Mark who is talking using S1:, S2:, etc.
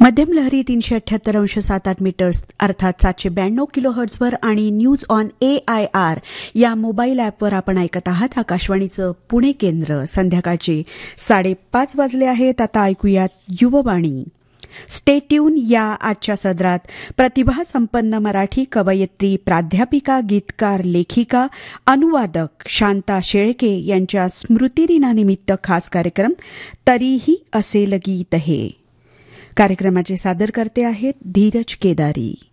S1: मध्यम लहरी 378.78 मीटर्स अर्थात 792 किलोहर्ट्झवर आणि न्यूज ऑन AIR या मोबाईल ॲपवर आपण ऐकत आहात आकाशवाणीचं पुणे केंद्र. संध्याकाळचे 5:30 वाजले आहेत. आता ऐकूयात युववाणी. स्टे ट्यून या आजच्या सदरात प्रतिभा संपन्न मराठी कवयित्री, प्राध्यापिका, गीतकार, लेखिका, अनुवादक शांता शेळके यांच्या स्मृतिदिनानिमित्त खास कार्यक्रम तरीही असेल गीत हे. कार्यक्रमाचे सादरकर्ते आहेत धीरज केदारी.